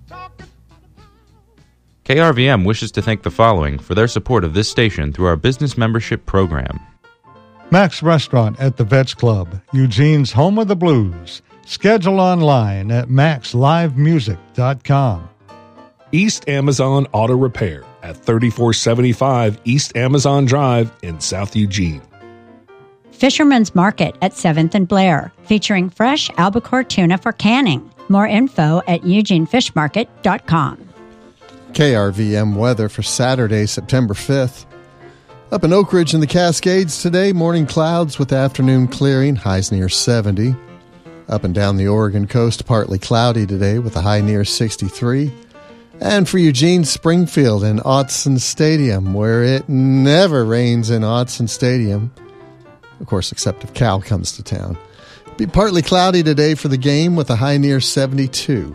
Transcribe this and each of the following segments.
KRVM wishes to thank the following for their support of this station through our business membership program. Max Restaurant at the Vets Club, Eugene's home of the blues. Schedule online at maxlivemusic.com. East Amazon Auto Repair at 3475 East Amazon Drive in South Eugene. Fisherman's Market at 7th and Blair, featuring fresh albacore tuna for canning. More info at eugenefishmarket.com. KRVM weather for Saturday, September 5th. Up in Oak Ridge in the Cascades today, morning clouds with afternoon clearing, highs near 70. Up and down the Oregon coast, partly cloudy today with a high near 63. And for Eugene, Springfield and Autzen Stadium, where it never rains in Autzen Stadium. Of course, except if Cal comes to town. Be partly cloudy today for the game with a high near 72.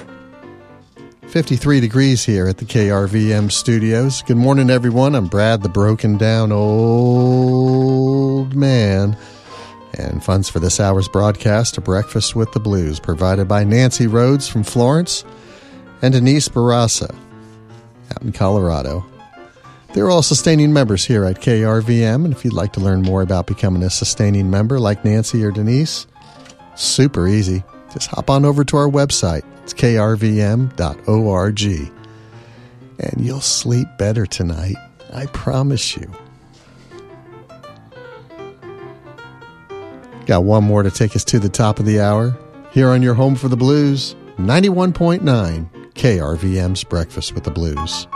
53 degrees here at the KRVM studios. Good morning, everyone. I'm Brad, the broken down old man. And funds for this hour's broadcast are Breakfast with the Blues, provided by Nancy Rhodes from Florence and Denise Barassa out in Colorado. They're all sustaining members here at KRVM, and if you'd like to learn more about becoming a sustaining member like Nancy or Denise, super easy. Just hop on over to our website. It's krvm.org. And you'll sleep better tonight. I promise you. Got one more to take us to the top of the hour. Here on your home for the blues, 91.9 KRVM's Breakfast with the Blues.